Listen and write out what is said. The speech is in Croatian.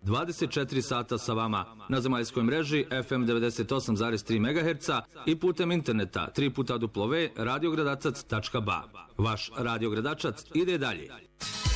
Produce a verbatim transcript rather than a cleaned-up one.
dvadeset četiri sata sa vama na zemaljskoj mreži F M devedeset osam zarez tri megaherca i putem interneta tri puta w radio gradačac tačka ba. Vaš Radio Gradačac ide dalje.